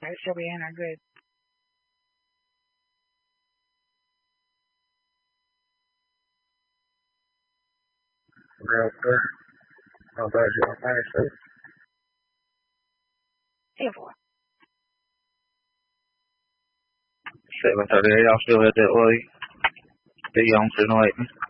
She'll be in there good. Real good. How about you? Nice. Hey, boy. 7:30. Y'all still at that lake? The Youngster waiting.